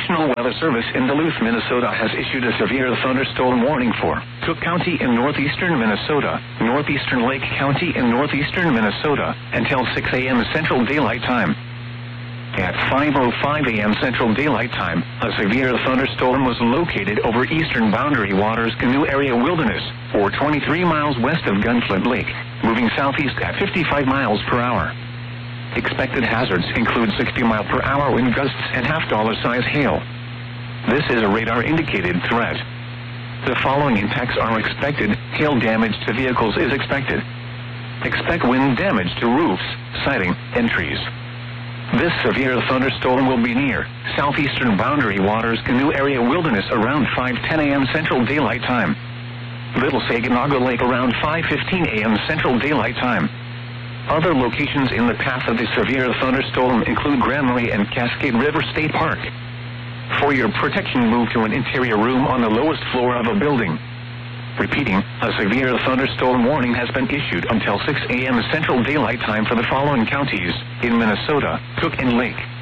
National Weather Service in Duluth, Minnesota has issued a severe thunderstorm warning for Cook County in northeastern Minnesota, northeastern Lake County in northeastern Minnesota, until 6 a.m. Central Daylight Time. At 5:05 a.m. Central Daylight Time, a severe thunderstorm was located over eastern Boundary Waters Canoe Area Wilderness, or 23 miles west of Gunflint Lake, moving southeast at 55 miles per hour. Expected hazards include 60-mile-per-hour wind gusts and half-dollar-size hail. This is a radar-indicated threat. The following impacts are expected. Hail damage to vehicles is expected. Expect wind damage to roofs, siding, and trees. This severe thunderstorm will be near southeastern Boundary Waters Canoe Area Wilderness around 5:10 a.m. Central Daylight Time. Little Saginaw Lake around 5:15 a.m. Central Daylight Time. Other locations in the path of the severe thunderstorm include Grand Marais and Cascade River State Park. For your protection, move to an interior room on the lowest floor of a building. Repeating, a severe thunderstorm warning has been issued until 6 a.m. Central Daylight Time for the following counties in Minnesota: Cook and Lake,